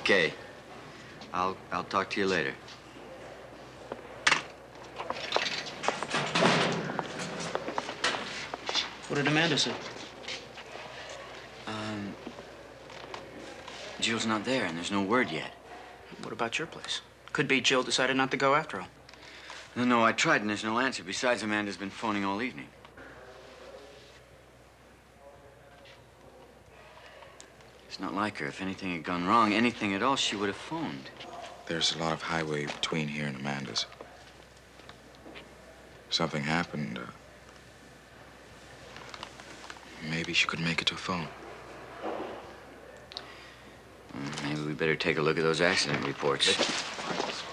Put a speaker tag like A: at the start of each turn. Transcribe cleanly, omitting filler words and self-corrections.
A: Okay. I'll talk to you later.
B: What did Amanda say?
A: Jill's not there, and there's no word yet.
B: What about your place? Could be Jill decided not to go after all.
A: No, I tried, and there's no answer. Besides, Amanda's been phoning all evening. It's not like her. If anything had gone wrong, anything at all, she would have phoned.
C: There's a lot of highway between here and Amanda's. If something happened, maybe she couldn't make it to a phone.
A: Maybe we better take a look at those accident reports.